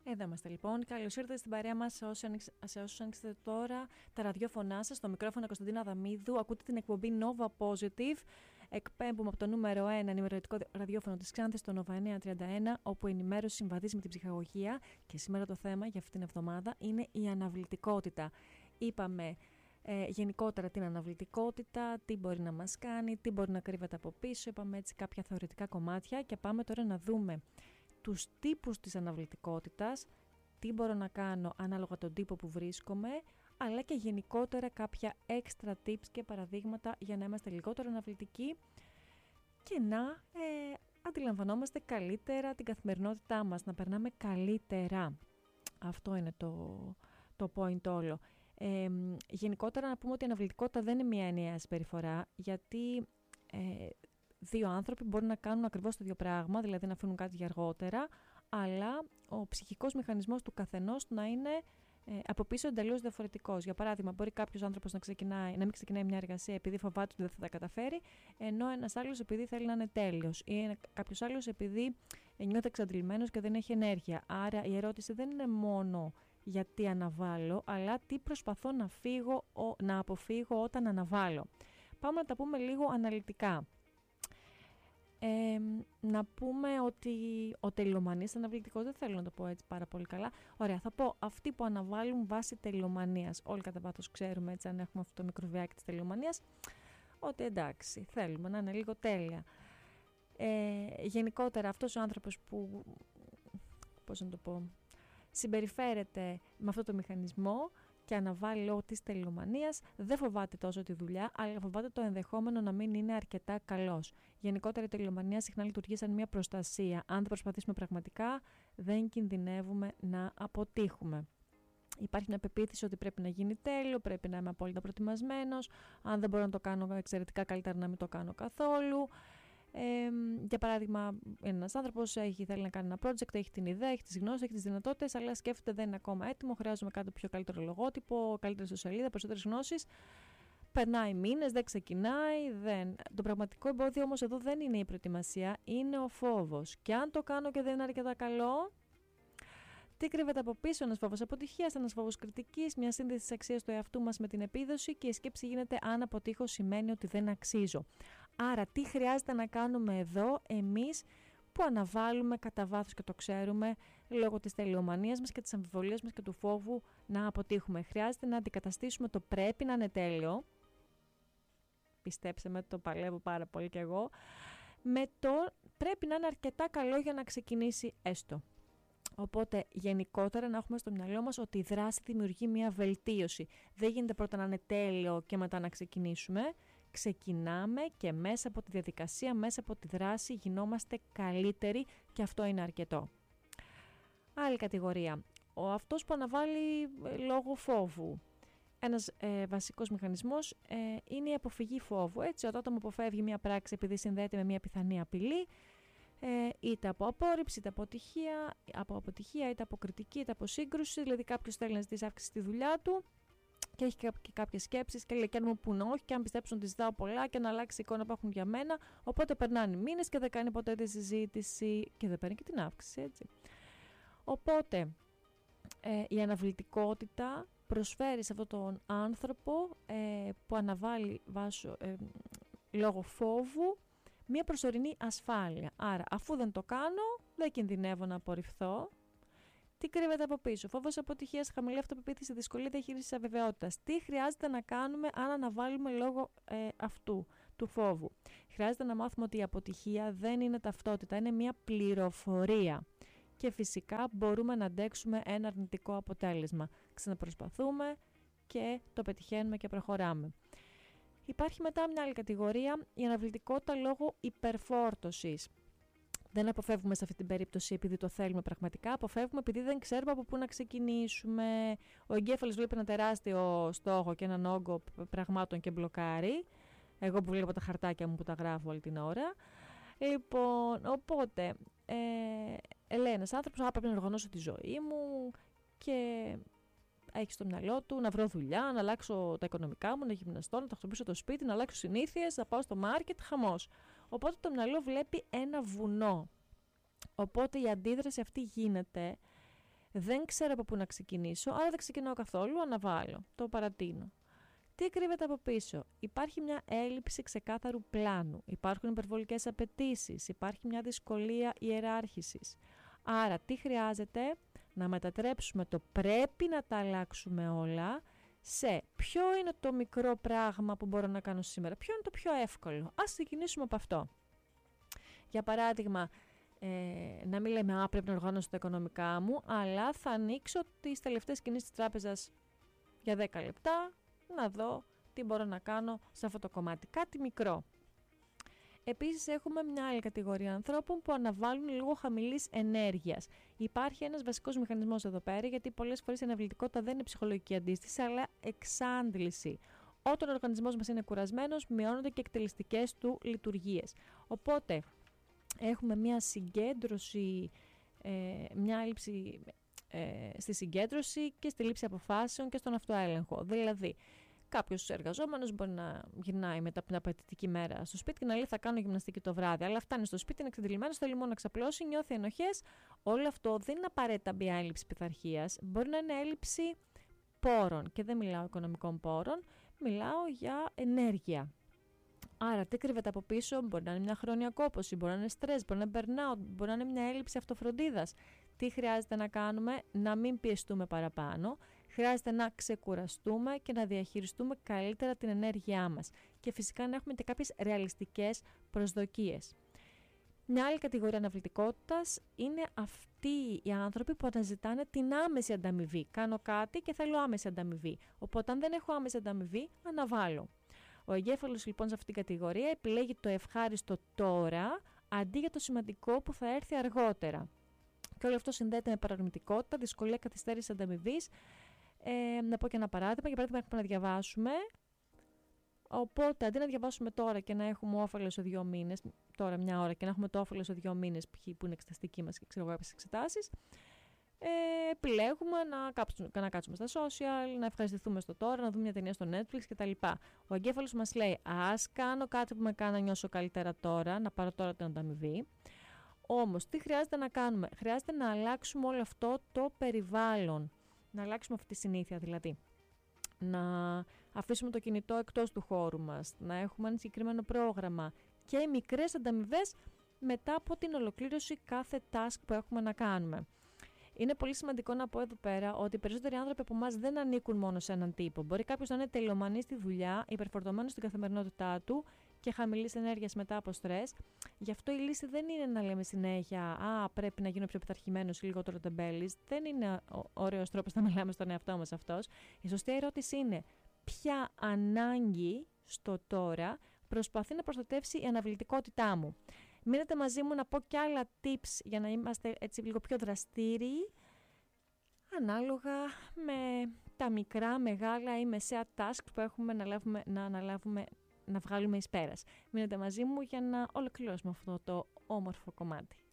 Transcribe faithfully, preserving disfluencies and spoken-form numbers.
Εδώ είμαστε λοιπόν. Καλώς ήρθατε στην παρέα μας σε όσους ανοίξετε τώρα τα ραδιόφωνά σας. Στο μικρόφωνο Κωνσταντίνα Δαμίδου. Ακούτε την εκπομπή Nova Positive. Εκπέμπουμε από το νούμερο ένα ενημερωτικό ραδιόφωνο της Ξάνθης, το Nova εννιακόσια τριάντα ένα, όπου η ενημέρωση συμβαδίζει με την ψυχαγωγία. Και σήμερα το θέμα για αυτήν την εβδομάδα είναι η αναβλητικότητα. Είπαμε ε, γενικότερα την αναβλητικότητα, τι μπορεί να μας κάνει, τι μπορεί να κρύβεται από πίσω. Είπαμε έτσι κάποια θεωρητικά κομμάτια και πάμε τώρα να δούμε τους τύπους της αναβλητικότητας, τι μπορώ να κάνω ανάλογα τον τύπο που βρίσκομαι, αλλά και γενικότερα κάποια extra tips και παραδείγματα για να είμαστε λιγότερο αναβλητικοί και να ε, αντιλαμβανόμαστε καλύτερα την καθημερινότητά μας, να περνάμε καλύτερα. Αυτό είναι το, το point όλο. Ε, γενικότερα να πούμε ότι η αναβλητικότητα δεν είναι μια ενιαία συμπεριφορά, γιατί ε, δύο άνθρωποι μπορούν να κάνουν ακριβώς το ίδιο πράγμα, δηλαδή να αφήνουν κάτι για αργότερα, αλλά ο ψυχικός μηχανισμός του καθενός να είναι ε, από πίσω εντελώς διαφορετικός. Για παράδειγμα, μπορεί κάποιος άνθρωπος να, ξεκινάει, να μην ξεκινάει μια εργασία επειδή φοβάται ότι δεν θα τα καταφέρει, ενώ ένας άλλος επειδή θέλει να είναι τέλειος, ή κάποιος άλλος επειδή νιώθει εξαντλημένος και δεν έχει ενέργεια. Άρα η ερώτηση δεν είναι μόνο γιατί αναβάλω, αλλά τι προσπαθώ να, φύγω, να αποφύγω όταν αναβάλω. Πάμε να τα πούμε λίγο αναλυτικά. Ε, να πούμε ότι ο τελειομανής αναβλητικός, δεν θέλω να το πω έτσι πάρα πολύ καλά. Ωραία, θα πω αυτοί που αναβάλουν βάσει τελειομανίας. Όλοι κατά βάθος ξέρουμε, έτσι, αν έχουμε αυτό το μικροβιάκι της τελειομανίας, ότι εντάξει, θέλουμε να είναι λίγο τέλεια. Ε, γενικότερα αυτός ο άνθρωπος που, πώς να το πω, συμπεριφέρεται με αυτό το μηχανισμό και αναβάλει λόγω της τελειομανίας, δεν φοβάται τόσο τη δουλειά, αλλά φοβάται το ενδεχόμενο να μην είναι αρκετά καλός. Γενικότερα η τελειομανία συχνά λειτουργεί σαν μια προστασία. Αν δεν προσπαθήσουμε πραγματικά, δεν κινδυνεύουμε να αποτύχουμε. Υπάρχει μια πεποίθηση ότι πρέπει να γίνει τέλειο, πρέπει να είμαι απόλυτα προετοιμασμένος. Αν δεν μπορώ να το κάνω εξαιρετικά, καλύτερα να μην το κάνω καθόλου. Ε, για παράδειγμα, ένας άνθρωπος έχει, θέλει να κάνει ένα project, έχει την ιδέα, έχει τις γνώσεις, έχει τις δυνατότητες, αλλά σκέφτεται δεν είναι ακόμα έτοιμο, χρειάζομαι κάτι πιο καλύτερο λογότυπο, καλύτερη ιστοσελίδα, περισσότερες γνώσεις. Περνάει μήνες, δεν ξεκινάει. Δεν. Το πραγματικό εμπόδιο όμως εδώ δεν είναι η προετοιμασία, είναι ο φόβος. Και αν το κάνω και δεν είναι αρκετά καλό, τι κρύβεται από πίσω? Ένας φόβος αποτυχίας, ένας φόβος κριτικής, μια σύνδεση της αξίας του εαυτού μας με την επίδοση, και η σκέψη γίνεται αν αποτύχω σημαίνει ότι δεν αξίζω. Άρα τι χρειάζεται να κάνουμε εδώ εμείς που αναβάλουμε κατά βάθος και το ξέρουμε λόγω της τελειομανίας μας και της αμφιβολίας μας και του φόβου να αποτύχουμε? Χρειάζεται να αντικαταστήσουμε το πρέπει να είναι τέλειο, πιστέψτε με, το παλεύω πάρα πολύ κι εγώ, με το πρέπει να είναι αρκετά καλό για να ξεκινήσει έστω. Οπότε γενικότερα να έχουμε στο μυαλό μας ότι η δράση δημιουργεί μια βελτίωση. Δεν γίνεται πρώτα να είναι τέλειο και μετά να ξεκινήσουμε. Ξεκινάμε και μέσα από τη διαδικασία, μέσα από τη δράση γινόμαστε καλύτεροι, και αυτό είναι αρκετό. Άλλη κατηγορία. Ο αυτός που αναβάλει λόγω φόβου. Ένας ε, βασικός μηχανισμός ε, είναι η αποφυγή φόβου. Έτσι, όταν μου αποφεύγει μια πράξη επειδή συνδέεται με μια πιθανή απειλή, Ε, είτε από απόρριψη, είτε από αποτυχία, από αποτυχία, είτε από κριτική, είτε από σύγκρουση. Δηλαδή, κάποιος θέλει να ζητήσει αύξηση στη δουλειά του και έχει και κάποιες σκέψεις και λέει: και αν μου πούν όχι, και αν πιστέψουν ότι ζητάω πολλά, και να αλλάξει η εικόνα που έχουν για μένα. Οπότε περνάνε μήνες και δεν κάνει ποτέ τη συζήτηση και δεν παίρνει και την αύξηση, έτσι. Οπότε ε, η αναβλητικότητα προσφέρει σε αυτόν τον άνθρωπο ε, που αναβάλει βάσο, ε, λόγω φόβου μια προσωρινή ασφάλεια. Άρα, αφού δεν το κάνω, δεν κινδυνεύω να απορριφθώ. Τι κρύβεται από πίσω? Φόβος αποτυχίας, χαμηλή αυτοπεποίθηση, δυσκολία διαχείρισης αβεβαιότητας. Τι χρειάζεται να κάνουμε αν αναβάλουμε λόγω ε, αυτού του φόβου? Χρειάζεται να μάθουμε ότι η αποτυχία δεν είναι ταυτότητα, είναι μια πληροφορία. Και φυσικά μπορούμε να αντέξουμε ένα αρνητικό αποτέλεσμα. Ξαναπροσπαθούμε και το πετυχαίνουμε και προχωράμε. Υπάρχει μετά μια άλλη κατηγορία, η αναβλητικότητα λόγω υπερφόρτωσης. Δεν αποφεύγουμε σε αυτή την περίπτωση επειδή το θέλουμε πραγματικά, αποφεύγουμε επειδή δεν ξέρουμε από πού να ξεκινήσουμε. Ο εγκέφαλος βλέπει ένα τεράστιο στόχο και έναν όγκο πραγμάτων και μπλοκάρει. Εγώ που βλέπω τα χαρτάκια μου που τα γράφω όλη την ώρα. Λοιπόν, οπότε, ε, λέει ένας άνθρωπος, α, πρέπει να οργανώσω τη ζωή μου και έχει στο μυαλό του να βρω δουλειά, να αλλάξω τα οικονομικά μου, να γυμναστώ, να τακτοποιήσω το σπίτι, να αλλάξω συνήθειες, να πάω στο μάρκετ, χαμός. Οπότε το μυαλό βλέπει ένα βουνό. Οπότε η αντίδραση αυτή γίνεται Δεν ξέρω από πού να ξεκινήσω, άρα δεν ξεκινάω καθόλου, αναβάλω, το παρατείνω. Τι κρύβεται από πίσω? Υπάρχει μια έλλειψη ξεκάθαρου πλάνου, υπάρχουν υπερβολικές απαιτήσεις, υπάρχει μια δυσκολία ιεράρχησης. Άρα τι χρειάζεται? Να μετατρέψουμε το πρέπει να τα αλλάξουμε όλα σε ποιο είναι το μικρό πράγμα που μπορώ να κάνω σήμερα, ποιο είναι το πιο εύκολο. Ας ξεκινήσουμε από αυτό. Για παράδειγμα, ε, να μην λέμε «Α, πρέπει να οργανώσω τα οικονομικά μου», αλλά θα ανοίξω τις τελευταίες κινήσεις της τράπεζας για δέκα λεπτά, να δω τι μπορώ να κάνω σε αυτό το κομμάτι. Κάτι μικρό. Επίσης έχουμε μια άλλη κατηγορία ανθρώπων που αναβάλουν λίγο χαμηλής ενέργειας. Υπάρχει ένας βασικός μηχανισμός εδώ πέρα, γιατί πολλές φορές η αναβλητικότητα δεν είναι ψυχολογική αντίσταση, αλλά εξάντληση. Όταν ο οργανισμός μας είναι κουρασμένος, μειώνονται και εκτελεστικές του λειτουργίες. Οπότε έχουμε μια συγκέντρωση, ε, μια έλλειψη ε, στη συγκέντρωση και στη λήψη αποφάσεων και στον αυτοέλεγχο. Δηλαδή, κάποιος εργαζόμενος μπορεί να γυρνάει μετά από την απαιτητική μέρα στο σπίτι και να λέει θα κάνω γυμναστική το βράδυ, αλλά φτάνει στο σπίτι, είναι εξαντλημένος, θέλει μόνο να ξαπλώσει, νιώθει ενοχές. Όλο αυτό δεν είναι απαραίτητα μια έλλειψη πειθαρχίας, μπορεί να είναι έλλειψη πόρων. Και δεν μιλάω οικονομικών πόρων, μιλάω για ενέργεια. Άρα, τι κρύβεται από πίσω? Μπορεί να είναι μια χρόνια κόπωση, μπορεί να είναι στρες, μπορεί να είναι burnout, μπορεί να είναι μια έλλειψη αυτοφροντίδας. Τι χρειάζεται να κάνουμε? Να μην πιεστούμε παραπάνω. Χρειάζεται να ξεκουραστούμε και να διαχειριστούμε καλύτερα την ενέργειά μας. Και φυσικά να έχουμε και κάποιες ρεαλιστικές προσδοκίες. Μια άλλη κατηγορία αναβλητικότητας είναι αυτοί οι άνθρωποι που αναζητάνε την άμεση ανταμοιβή. Κάνω κάτι και θέλω άμεση ανταμοιβή. Οπότε, αν δεν έχω άμεση ανταμοιβή, αναβάλω. Ο εγκέφαλος λοιπόν σε αυτήν την κατηγορία επιλέγει το ευχάριστο τώρα αντί για το σημαντικό που θα έρθει αργότερα. Και όλο αυτό συνδέεται με παρορμητικότητα, δυσκολία καθυστέρησης ανταμοιβής. Ε, να πω και ένα παράδειγμα. Για παράδειγμα, έχουμε να διαβάσουμε. Οπότε, αντί να διαβάσουμε τώρα και να έχουμε όφελο σε δύο μήνες, τώρα μια ώρα και να έχουμε το όφελο σε δύο μήνες, που είναι εξεταστική μας και ξέρω εγώ κάποιες εξετάσεις, ε, επιλέγουμε να κάτσουμε, να κάτσουμε στα social, να ευχαριστηθούμε στο τώρα, να δούμε μια ταινία στο Netflix κτλ. Ο εγκέφαλος μας λέει, ας κάνω κάτι που με κάνει να νιώσω καλύτερα τώρα, να πάρω τώρα την ανταμοιβή. Όμως, τι χρειάζεται να κάνουμε? Χρειάζεται να αλλάξουμε όλο αυτό το περιβάλλον. Να αλλάξουμε αυτή τη συνήθεια δηλαδή. Να αφήσουμε το κινητό εκτός του χώρου μας. Να έχουμε ένα συγκεκριμένο πρόγραμμα. Και μικρές ανταμοιβές μετά από την ολοκλήρωση κάθε task που έχουμε να κάνουμε. Είναι πολύ σημαντικό να πω εδώ πέρα ότι οι περισσότεροι άνθρωποι από εμάς δεν ανήκουν μόνο σε έναν τύπο. Μπορεί κάποιος να είναι τελειομανής στη δουλειά, υπερφορτωμένος στην καθημερινότητά του και χαμηλής ενέργειας μετά από στρες. Γι' αυτό η λύση δεν είναι να λέμε συνέχεια «Α, πρέπει να γίνω πιο πειθαρχημένος ή λιγότερο τεμπέλης». Δεν είναι ο ωραίος τρόπος να μιλάμε στον εαυτό μας αυτός. Η σωστή ερώτηση είναι ποια ανάγκη στο τώρα προσπαθεί να προστατεύσει η αναβλητικότητά μου. Μείνετε μαζί μου να πω και άλλα tips για να είμαστε έτσι λίγο πιο δραστήριοι, ανάλογα με τα μικρά, μεγάλα ή μεσαία task που έχουμε να, λάβουμε, να αναλάβουμε, να βγάλουμε εις πέρας. Μείνετε μαζί μου για να ολοκληρώσουμε αυτό το όμορφο κομμάτι.